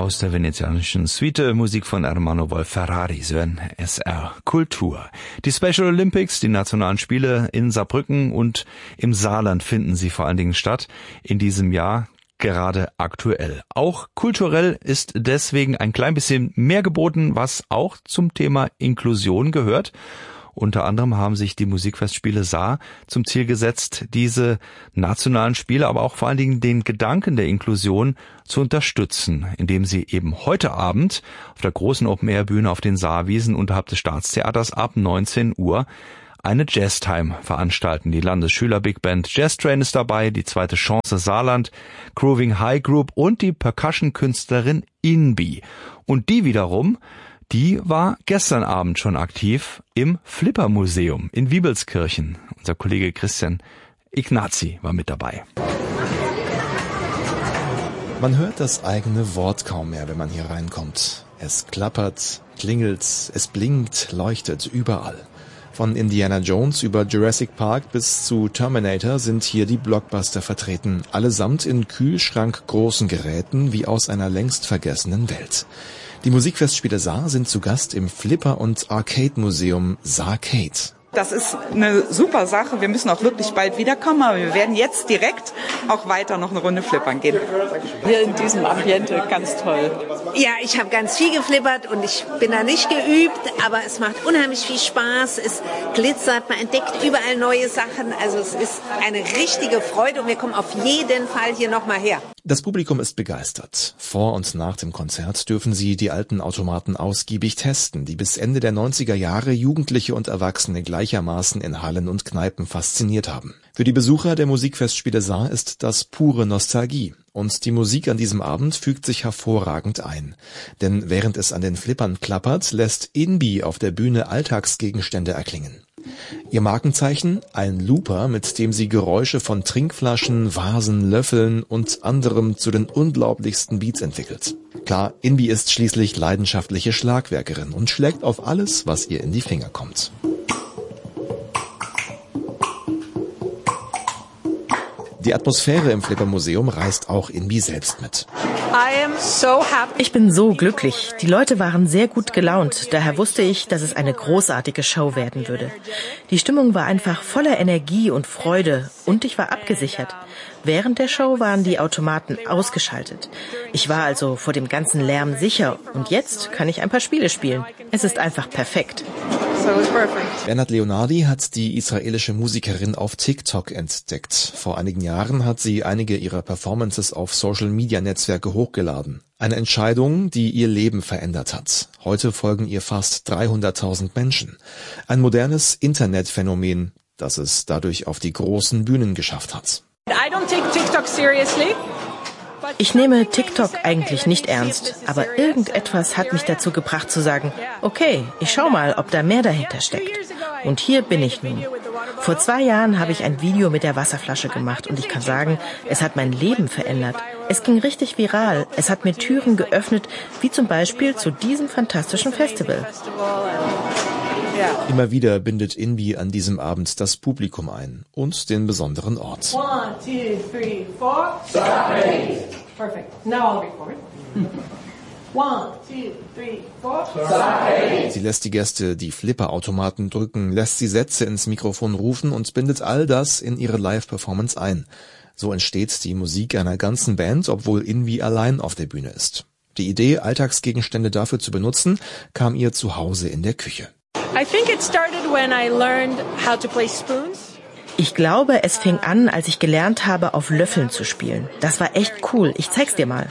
Aus der venezianischen Suite, Musik von Ermanno Wolf-Ferrari, Sie hören SR Kultur. Die Special Olympics, die nationalen Spiele in Saarbrücken und im Saarland finden sie vor allen Dingen statt in diesem Jahr. Gerade aktuell. Auch kulturell ist deswegen ein klein bisschen mehr geboten, was auch zum Thema Inklusion gehört. Unter anderem haben sich die Musikfestspiele Saar zum Ziel gesetzt, diese nationalen Spiele, aber auch vor allen Dingen den Gedanken der Inklusion zu unterstützen, indem sie eben heute Abend auf der großen Open-Air-Bühne auf den Saarwiesen unterhalb des Staatstheaters ab 19 Uhr eine Jazztime veranstalten. Die Landesschüler-Big-Band Jazz Train ist dabei, die zweite Chance Saarland, Grooving High Group und die Percussion-Künstlerin Inbi. Und die wiederum, die war gestern Abend schon aktiv im Flipper-Museum in Wiebelskirchen. Unser Kollege Christian Ignazi war mit dabei. Man hört das eigene Wort kaum mehr, wenn man hier reinkommt. Es klappert, klingelt, es blinkt, leuchtet überall. Von Indiana Jones über Jurassic Park bis zu Terminator sind hier die Blockbuster vertreten, allesamt in kühlschrankgroßen Geräten wie aus einer längst vergessenen Welt. Die Musikfestspiele Saar sind zu Gast im Flipper- und Arcade-Museum Saarcade. Das ist eine super Sache. Wir müssen auch wirklich bald wiederkommen, aber wir werden jetzt direkt auch weiter noch eine Runde flippern gehen. Hier in diesem Ambiente, ganz toll. Ja, ich habe ganz viel geflippert und ich bin da nicht geübt, aber es macht unheimlich viel Spaß. Es glitzert, man entdeckt überall neue Sachen. Also es ist eine richtige Freude und wir kommen auf jeden Fall hier nochmal her. Das Publikum ist begeistert. Vor und nach dem Konzert dürfen sie die alten Automaten ausgiebig testen, die bis Ende der 90er Jahre Jugendliche und Erwachsene gleichermaßen in Hallen und Kneipen fasziniert haben. Für die Besucher der Musikfestspiele Saar ist das pure Nostalgie. Und die Musik an diesem Abend fügt sich hervorragend ein. Denn während es an den Flippern klappert, lässt Inbi auf der Bühne Alltagsgegenstände erklingen. Ihr Markenzeichen? Ein Looper, mit dem sie Geräusche von Trinkflaschen, Vasen, Löffeln und anderem zu den unglaublichsten Beats entwickelt. Klar, Inbi ist schließlich leidenschaftliche Schlagwerkerin und schlägt auf alles, was ihr in die Finger kommt. Die Atmosphäre im Flipper-Museum reißt auch Inbi selbst mit. Ich bin so glücklich. Die Leute waren sehr gut gelaunt. Daher wusste ich, dass es eine großartige Show werden würde. Die Stimmung war einfach voller Energie und Freude und ich war abgesichert. Während der Show waren die Automaten ausgeschaltet. Ich war also vor dem ganzen Lärm sicher und jetzt kann ich ein paar Spiele spielen. Es ist einfach perfekt. Bernhard Leonardi hat die israelische Musikerin auf TikTok entdeckt. Vor einigen Jahren hat sie einige ihrer Performances auf Social-Media-Netzwerke hochgeladen. Eine Entscheidung, die ihr Leben verändert hat. Heute folgen ihr fast 300.000 Menschen. Ein modernes Internetphänomen, das es dadurch auf die großen Bühnen geschafft hat. Ich nehme TikTok eigentlich nicht ernst, aber irgendetwas hat mich dazu gebracht zu sagen, okay, ich schau mal, ob da mehr dahinter steckt. Und hier bin ich nun. Vor 2 Jahren habe ich ein Video mit der Wasserflasche gemacht und ich kann sagen, es hat mein Leben verändert. Es ging richtig viral. Es hat mir Türen geöffnet, wie zum Beispiel zu diesem fantastischen Festival. Immer wieder bindet Inbi an diesem Abend das Publikum ein und den besonderen Ort. 1, 2, 3, 4. Perfect. Now I'll record. 1, 2, 3, 4. Sie lässt die Gäste die Flipperautomaten drücken, lässt sie Sätze ins Mikrofon rufen und bindet all das in ihre Live-Performance ein. So entsteht die Musik einer ganzen Band, obwohl Inbi allein auf der Bühne ist. Die Idee, Alltagsgegenstände dafür zu benutzen, kam ihr zu Hause in der Küche. Ich glaube, es fing an, als ich gelernt habe, auf Löffeln zu spielen. Das war echt cool. Ich zeig's dir mal.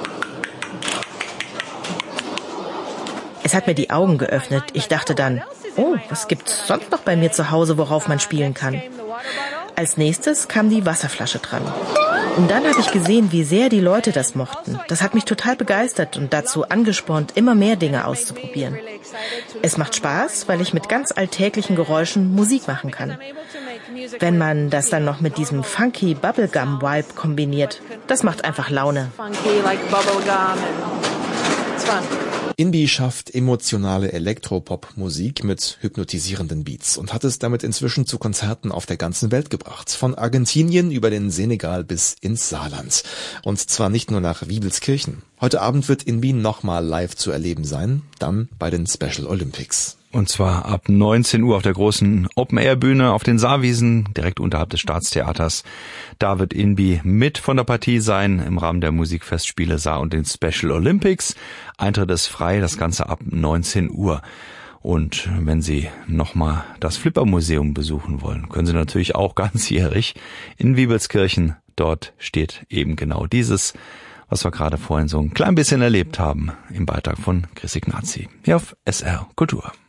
Es hat mir die Augen geöffnet. Ich dachte dann, oh, was gibt's sonst noch bei mir zu Hause, worauf man spielen kann? Als nächstes kam die Wasserflasche dran. Und dann habe ich gesehen, wie sehr die Leute das mochten. Das hat mich total begeistert und dazu angespornt, immer mehr Dinge auszuprobieren. Es macht Spaß, weil ich mit ganz alltäglichen Geräuschen Musik machen kann. Wenn man das dann noch mit diesem funky Bubblegum-Vibe kombiniert, das macht einfach Laune. InBe schafft emotionale Elektropop-Musik mit hypnotisierenden Beats und hat es damit inzwischen zu Konzerten auf der ganzen Welt gebracht. Von Argentinien über den Senegal bis ins Saarland. Und zwar nicht nur nach Wiebelskirchen. Heute Abend wird InBe nochmal live zu erleben sein, dann bei den Special Olympics. Und zwar ab 19 Uhr auf der großen Open-Air-Bühne auf den Saarwiesen, direkt unterhalb des Staatstheaters. Da wird InBe mit von der Partie sein im Rahmen der Musikfestspiele Saar und den Special Olympics. Eintritt ist frei, das Ganze ab 19 Uhr. Und wenn Sie nochmal das Flipper-Museum besuchen wollen, können Sie natürlich auch ganzjährig in Wiebelskirchen. Dort steht eben genau dieses, was wir gerade vorhin so ein klein bisschen erlebt haben, im Beitrag von Chris Ignazi. Hier auf SR Kultur.